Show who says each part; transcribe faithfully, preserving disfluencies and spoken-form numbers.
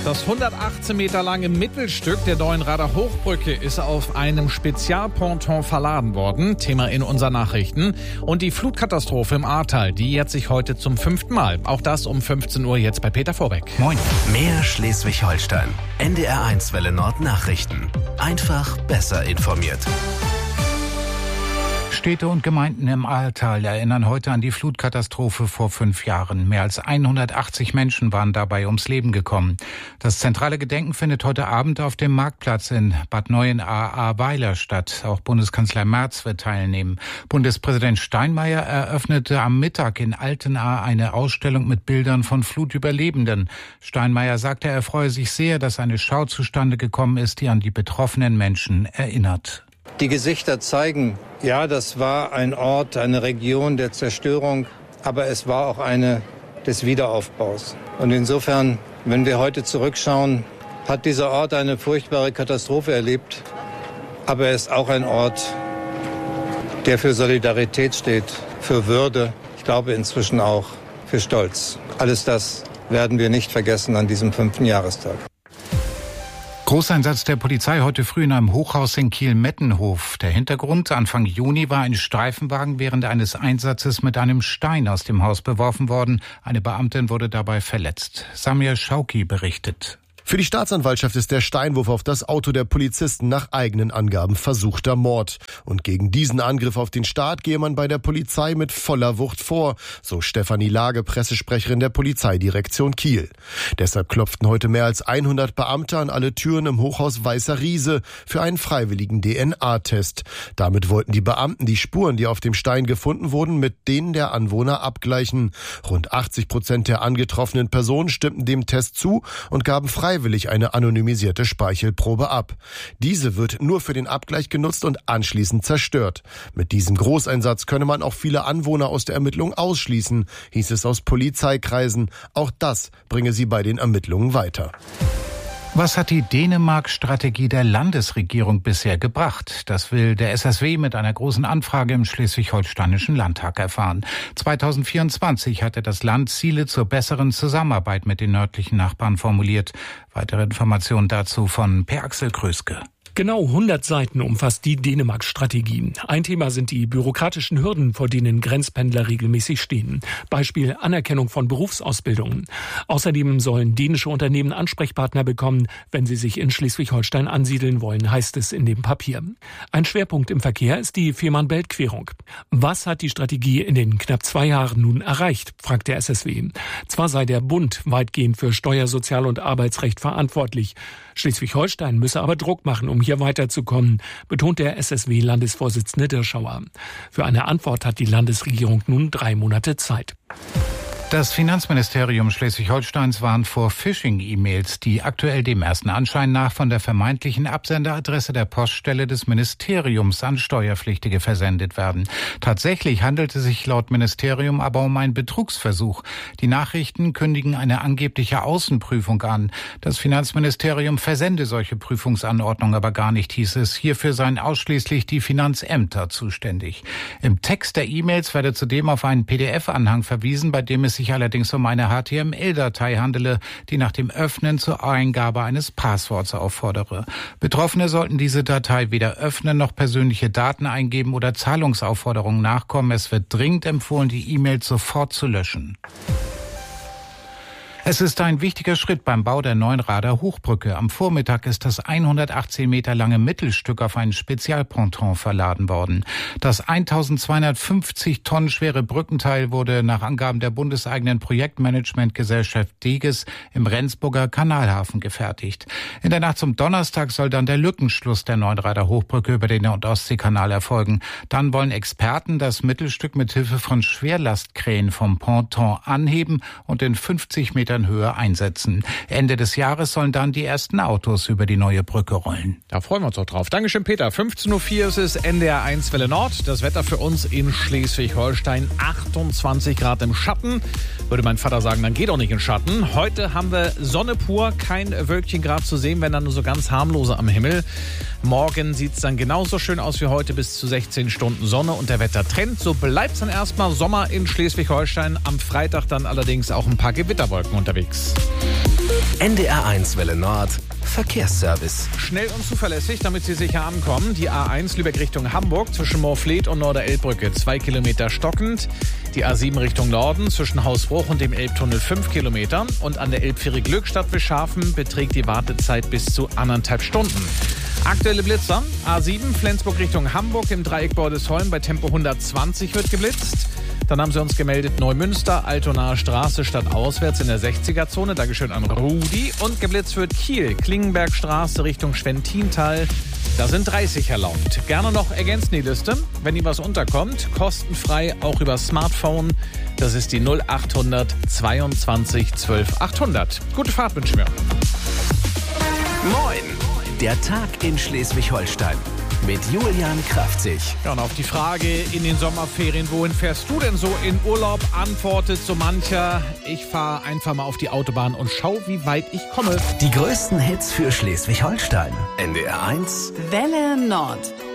Speaker 1: Das hundertachtzehn Meter lange Mittelstück der Neuenrader Hochbrücke ist auf einem Spezialponton verladen worden. Thema in unseren Nachrichten. Und die Flutkatastrophe im Ahrtal, die jährt sich heute zum fünften Mal. Auch das um fünfzehn Uhr jetzt bei Peter Vorbeck.
Speaker 2: Moin. Mehr Schleswig-Holstein. N D R eins Welle Nord Nachrichten. Einfach besser informiert.
Speaker 3: Städte und Gemeinden im Ahrtal erinnern heute an die Flutkatastrophe vor fünf Jahren. Mehr als hundertachtzig Menschen waren dabei ums Leben gekommen. Das zentrale Gedenken findet heute Abend auf dem Marktplatz in Bad Neuenahr-Ahrweiler statt. Auch Bundeskanzler Merz wird teilnehmen. Bundespräsident Steinmeier eröffnete am Mittag in Altenahr eine Ausstellung mit Bildern von Flutüberlebenden. Steinmeier sagte, er freue sich sehr, dass eine Schau zustande gekommen ist, die an die betroffenen Menschen erinnert.
Speaker 4: Die Gesichter zeigen, ja, das war ein Ort, eine Region der Zerstörung, aber es war auch eine des Wiederaufbaus. Und insofern, wenn wir heute zurückschauen, hat dieser Ort eine furchtbare Katastrophe erlebt, aber er ist auch ein Ort, der für Solidarität steht, für Würde, ich glaube inzwischen auch für Stolz. Alles das werden wir nicht vergessen an diesem fünften Jahrestag.
Speaker 3: Großeinsatz der Polizei heute früh in einem Hochhaus in Kiel-Mettenhof. Der Hintergrund: Anfang Juni war ein Streifenwagen während eines Einsatzes mit einem Stein aus dem Haus beworfen worden. Eine Beamtin wurde dabei verletzt. Samir Schauki berichtet.
Speaker 5: Für die Staatsanwaltschaft ist der Steinwurf auf das Auto der Polizisten nach eigenen Angaben versuchter Mord. Und gegen diesen Angriff auf den Staat gehe man bei der Polizei mit voller Wucht vor, so Stefanie Lage, Pressesprecherin der Polizeidirektion Kiel. Deshalb klopften heute mehr als hundert Beamte an alle Türen im Hochhaus Weißer Riese für einen freiwilligen D N A-Test. Damit wollten die Beamten die Spuren, die auf dem Stein gefunden wurden, mit denen der Anwohner abgleichen. Rund achtzig Prozent der angetroffenen Personen stimmten dem Test zu und gaben frei freiwillig eine anonymisierte Speichelprobe ab. Diese wird nur für den Abgleich genutzt und anschließend zerstört. Mit diesem Großeinsatz könne man auch viele Anwohner aus der Ermittlung ausschließen, hieß es aus Polizeikreisen. Auch das bringe sie bei den Ermittlungen weiter.
Speaker 3: Was hat die Dänemark-Strategie der Landesregierung bisher gebracht? Das will der S S W mit einer großen Anfrage im Schleswig-Holsteinischen Landtag erfahren. zweitausendvierundzwanzig hatte das Land Ziele zur besseren Zusammenarbeit mit den nördlichen Nachbarn formuliert. Weitere Informationen dazu von Per Axel Kröske.
Speaker 6: Genau hundert Seiten umfasst die Dänemark-Strategie. Ein Thema sind die bürokratischen Hürden, vor denen Grenzpendler regelmäßig stehen. Beispiel Anerkennung von Berufsausbildungen. Außerdem sollen dänische Unternehmen Ansprechpartner bekommen, wenn sie sich in Schleswig-Holstein ansiedeln wollen, heißt es in dem Papier. Ein Schwerpunkt im Verkehr ist die Fehmarn-Belt-Querung. Was hat die Strategie in den knapp zwei Jahren nun erreicht, fragt der S S W. Zwar sei der Bund weitgehend für Steuer-, Sozial- und Arbeitsrecht verantwortlich. Schleswig-Holstein müsse aber Druck machen, um hier weiterzukommen, betont der S S W-Landesvorsitzende Dirschauer. Für eine Antwort hat die Landesregierung nun drei Monate Zeit.
Speaker 3: Das Finanzministerium Schleswig-Holsteins warnt vor Phishing-E-Mails, die aktuell dem ersten Anschein nach von der vermeintlichen Absenderadresse der Poststelle des Ministeriums an Steuerpflichtige versendet werden. Tatsächlich handelt es sich laut Ministerium aber um einen Betrugsversuch. Die Nachrichten kündigen eine angebliche Außenprüfung an. Das Finanzministerium versende solche Prüfungsanordnungen aber gar nicht, hieß es. Hierfür seien ausschließlich die Finanzämter zuständig. Im Text der E-Mails werde zudem auf einen P D F-Anhang verwiesen, bei dem es sich allerdings um eine H T M L-Datei handele, die nach dem Öffnen zur Eingabe eines Passworts auffordere. Betroffene sollten diese Datei weder öffnen noch persönliche Daten eingeben oder Zahlungsaufforderungen nachkommen. Es wird dringend empfohlen, die E-Mails sofort zu löschen. Es ist ein wichtiger Schritt beim Bau der Neuenrader Hochbrücke. Am Vormittag ist das hundertachtzehn Meter lange Mittelstück auf einen Spezialponton verladen worden. Das eintausendzweihundertfünfzig Tonnen schwere Brückenteil wurde nach Angaben der bundeseigenen Projektmanagementgesellschaft DEGES im Rendsburger Kanalhafen gefertigt. In der Nacht zum Donnerstag soll dann der Lückenschluss der Neuenrader Hochbrücke über den Nord- und Ostseekanal erfolgen. Dann wollen Experten das Mittelstück mit Hilfe von Schwerlastkränen vom Ponton anheben und in fünfzig Metern Höhe einsetzen. Ende des Jahres sollen dann die ersten Autos über die neue Brücke rollen.
Speaker 1: Da freuen wir uns auch drauf. Dankeschön, Peter. fünfzehn Uhr vier ist es, N D R eins Welle Nord. Das Wetter für uns in Schleswig-Holstein. achtundzwanzig Grad im Schatten. Würde mein Vater sagen, dann geht auch nicht in Schatten. Heute haben wir Sonne pur, kein Wölkchen gerade zu sehen, wenn dann nur so ganz harmlose am Himmel. Morgen sieht es dann genauso schön aus wie heute, bis zu sechzehn Stunden Sonne und der Wettertrend. So bleibt es dann erstmal Sommer in Schleswig-Holstein. Am Freitag dann allerdings auch ein paar Gewitterwolken unterwegs.
Speaker 2: N D R eins Welle Nord Verkehrsservice.
Speaker 1: Schnell und zuverlässig, damit Sie sicher ankommen. Die A eins Lübeck Richtung Hamburg zwischen Moorfleet und Norderelbbrücke zwei Kilometer stockend. Die A sieben Richtung Norden zwischen Hausbruch und dem Elbtunnel fünf Kilometer. Und an der Elbfähre Glückstadt Bischhafen beträgt die Wartezeit bis zu anderthalb Stunden. Aktuelle Blitzer. A sieben Flensburg Richtung Hamburg im Dreieck Bordesholm bei Tempo hundertzwanzig wird geblitzt. Dann haben sie uns gemeldet Neumünster, Altonaer Straße stadtauswärts in der sechziger-Zone. Dankeschön an Rudi. Und geblitzt wird Kiel, Klingenbergstraße Richtung Schwentintal. Da sind dreißig erlaubt. Gerne noch ergänzen die Liste, wenn Ihnen was unterkommt. Kostenfrei auch über Smartphone. Das ist die null achthundert zweiundzwanzig zwölf achthundert. Gute Fahrt wünschen wir.
Speaker 2: Moin! Der Tag in Schleswig-Holstein mit Julian Kraftzig.
Speaker 1: Ja, und auf die Frage in den Sommerferien, wohin fährst du denn so in Urlaub, antwortet so mancher, ich fahre einfach mal auf die Autobahn und schau, wie weit ich komme.
Speaker 2: Die größten Hits für Schleswig-Holstein. N D R eins
Speaker 7: Welle Nord.